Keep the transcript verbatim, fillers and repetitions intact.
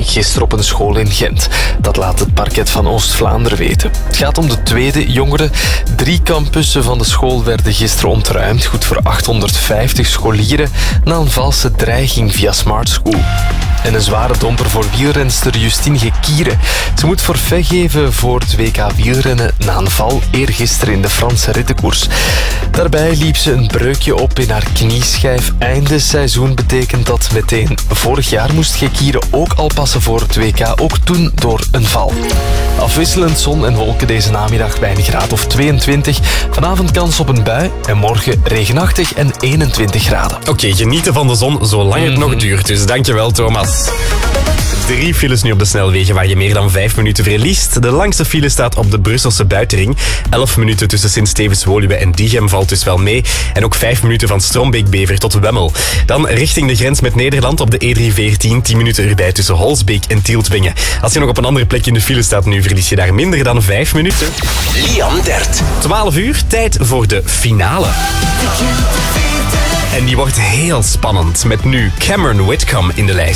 gisteren op een school in Gent. Dat laat het parket van Oost-Vlaanderen weten. Het gaat om de tweede jongere. Drie campussen van de school werden gisteren ontruimd. Goed voor achthonderdvijftig scholieren na een valse dreiging via Smart School. En een zware domper voor wielrenster Justine Gekieren. Ze moet forfait geven voor het W K wielrennen na een val eergisteren in de Franse rittenkoers. Daarbij liep ze een breukje op in haar knieschijf. Einde seizoen betekent dat meteen. Vorig jaar moest Gekieren ook al passen voor het W K, ook toen door een val. Afwisselend zon en wolken deze namiddag bij een graad of tweeëntwintig. Vanavond kans op een bui en morgen regenachtig en eenentwintig graden. Oké, okay, genieten van de zon zolang het nog duurt. Dus dankjewel, Thomas. Drie files nu op de snelwegen waar je meer dan vijf minuten verliest. De langste file staat op de Brusselse buitenring. Elf minuten tussen Sint-Stevens-Woluwe en Diegem valt dus wel mee. En ook vijf minuten van Strombeek-Bever tot Wemmel. Dan richting de grens met Nederland op de E drie veertien. tien minuten erbij tussen Holsbeek en Tieltwingen. Als je nog op een andere plek in de file staat nu, verlies je daar minder dan vijf minuten. Liam Dert. twaalf uur, tijd voor de finale. En die wordt heel spannend met nu Cameron Whitcomb in de lijst.